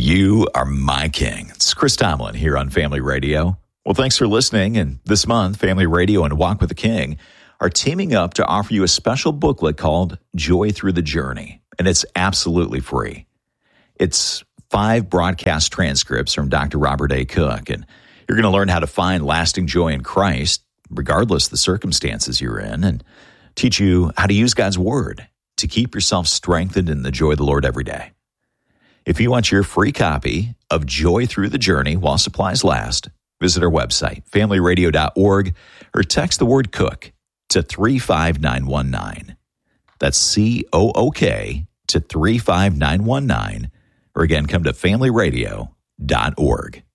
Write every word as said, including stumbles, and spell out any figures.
You are my king. It's Chris Tomlin here on Family Radio. Well, thanks for listening. And this month, Family Radio and Walk with the King are teaming up to offer you a special booklet called Joy Through the Journey. And it's absolutely free. It's five broadcast transcripts from Doctor Robert A. Cook. And you're going to learn how to find lasting joy in Christ, regardless of the circumstances you're in, and teach you how to use God's Word to keep yourself strengthened in the joy of the Lord every day. If you want your free copy of Joy Through the Journey while supplies last, visit our website, family radio dot org, or text the word COOK to three five nine one nine. That's C O O K to three five nine one nine, or again, come to family radio dot org.